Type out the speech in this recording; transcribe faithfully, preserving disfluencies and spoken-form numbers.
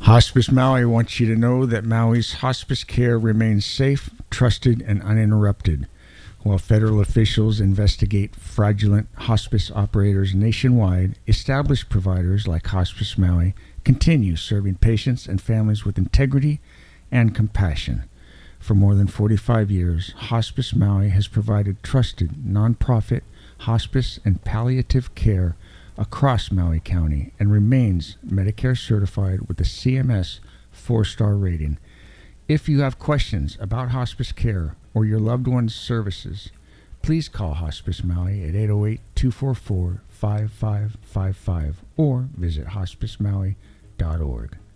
Hospice Maui wants you to know that Maui's hospice care remains safe, trusted, and uninterrupted. While federal officials investigate fraudulent hospice operators nationwide, established providers like Hospice Maui continue serving patients and families with integrity and compassion. For more than forty-five years, Hospice Maui has provided trusted nonprofit hospice and palliative care across Maui County and remains Medicare certified with a C M S four-star rating. If you have questions about hospice care or your loved one's services, please call Hospice Maui at eight oh eight, two four four, five five five five or visit hospice maui dot org.